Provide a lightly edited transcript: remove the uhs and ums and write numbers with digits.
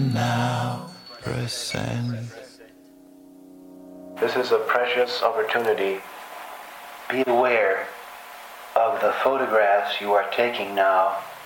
now present. This is a precious opportunity. Be aware of the photographs you are taking now